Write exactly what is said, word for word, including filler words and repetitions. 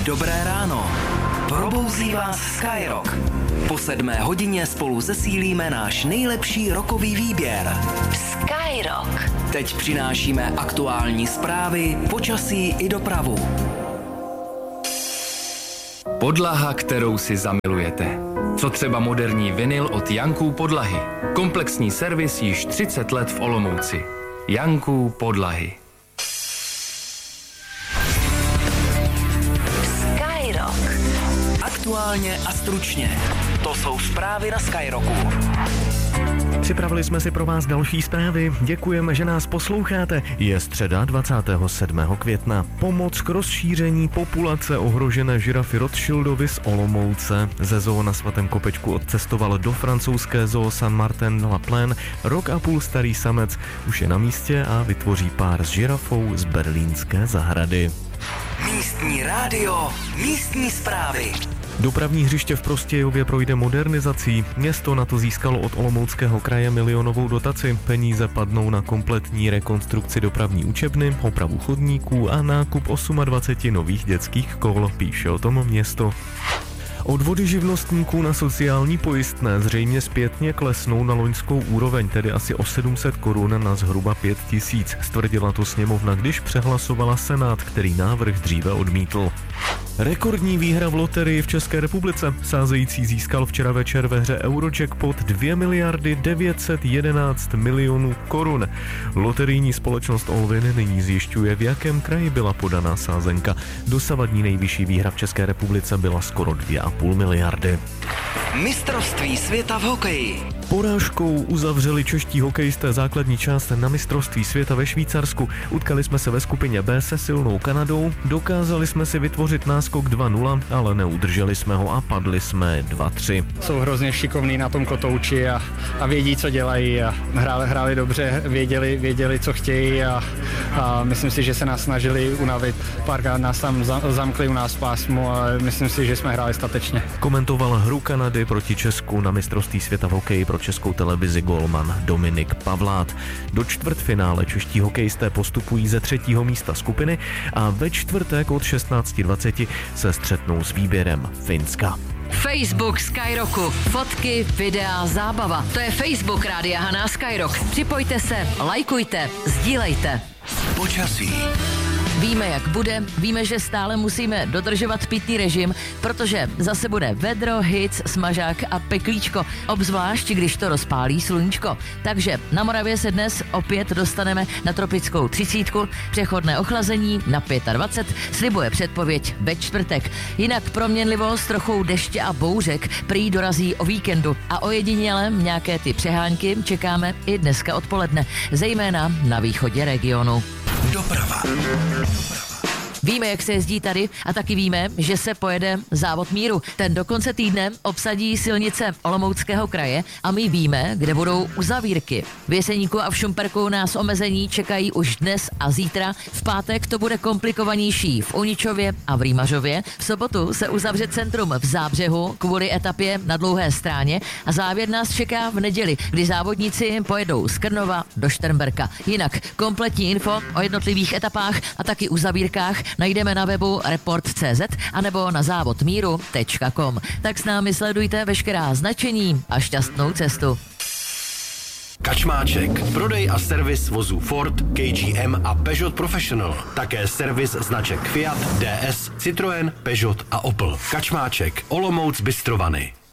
Dobré ráno. Probouzí vás Skyrock. Po sedmé hodině spolu zesílíme náš nejlepší rockový výběr. Skyrock. Teď přinášíme aktuální zprávy, počasí i dopravu. Podlaha, kterou si zamilujete. Co třeba moderní vinyl od Janků Podlahy. Komplexní servis již třicet let v Olomouci. Janků Podlahy. Skyrock. Aktuálně a stručně. To jsou zprávy na Skyrocku. Připravili jsme si pro vás další zprávy. Děkujeme, že nás posloucháte. Je středa dvacátého sedmého května. Pomoc k rozšíření populace ohrožené žirafy Rothschildovi z Olomouce. Ze zoo na Svatém Kopečku odcestoval do francouzské zoo Saint-Martin-la-Plaine. Rok a půl starý samec už je na místě a vytvoří pár s žirafou z berlínské zahrady. Místní rádio, místní zprávy. Dopravní hřiště v Prostějově projde modernizací. Město na to získalo od Olomouckého kraje milionovou dotaci. Peníze padnou na kompletní rekonstrukci dopravní učebny, opravu chodníků a nákup dvacet osm nových dětských kol, píše o tom město. Odvody živnostníků na sociální pojistné zřejmě zpětně klesnou na loňskou úroveň, tedy asi o sedm set korun na zhruba pět tisíc. Stvrdila to sněmovna, když přehlasovala Senát, který návrh dříve odmítl. Rekordní výhra v loterii v České republice. Sázející získal včera večer ve hře Eurojackpot dvě miliardy devět set jedenáct milionů korun. Loterijní společnost Allwyn nyní zjišťuje, v jakém kraji byla podaná sázenka. Dosavadní nejvyšší výhra v České republice byla skoro dvě a půl miliardy. Mistrovství světa v hokeji. Porážkou uzavřeli čeští hokejisté základní část na mistrovství světa ve Švýcarsku. Utkali jsme se ve skupině B se silnou Kanadou, dokázali jsme si vytvořit náskok dva nula, ale neudrželi jsme ho a padli jsme dva tři. Jsou hrozně šikovní na tom kotouči a, a vědí, co dělají a hráli, hráli dobře, věděli, věděli, co chtějí a, a myslím si, že se nás snažili unavit. Párkrát nás tam zamkli u nás v pásmu, ale myslím si, že jsme hráli statečně. Komentoval hru Kanady proti Česku na mistrovství světa v hokeji pro Českou televizi golman Dominik Pavlát. Do čtvrtfinále čeští hokejisté postupují ze třetího místa skupiny a ve čtvrtek od šestnáct dvacet se střetnou s výběrem Finska. Facebook Skyrocku. Fotky, videa, zábava. To je Facebook Rádia Hana Skyrock. Připojte se, lajkujte, sdílejte. Počasí. Víme, jak bude, víme, že stále musíme dodržovat pitný režim, protože zase bude vedro, hic, smažák a peklíčko, obzvlášť když to rozpálí sluníčko. Takže na Moravě se dnes opět dostaneme na tropickou třicítku, přechodné ochlazení na dvacet pět, slibuje předpověď ve čtvrtek. Jinak proměnlivost, trochou deště a bouřek prý dorazí o víkendu a ojediněle nějaké ty přehánky čekáme i dneska odpoledne, zejména na východě regionu. Doprava. Víme, jak se jezdí tady a taky víme, že se pojede závod míru. Ten do konce týdne obsadí silnice Olomouckého kraje a my víme, kde budou uzavírky. V Jeseníku a v Šumperku nás omezení čekají už dnes a zítra. V pátek to bude komplikovanější v Uničově a v Rýmařově. V sobotu se uzavře centrum v Zábřehu kvůli etapě na Dlouhé Stráně a závěr nás čeká v neděli, kdy závodníci pojedou z Krnova do Šternberka. Jinak kompletní info o jednotlivých etapách a taky uzavírkách najdeme na webu report tečka cé zet anebo na závod míru tečka com. Tak s námi sledujte veškerá značení a šťastnou cestu. Kačmáček. Prodej a servis vozů Ford, K G M a Peugeot Professional. Také servis značek Fiat, D S, Citroën, Peugeot a Opel. Kačmáček. Olomouc Bystrovany.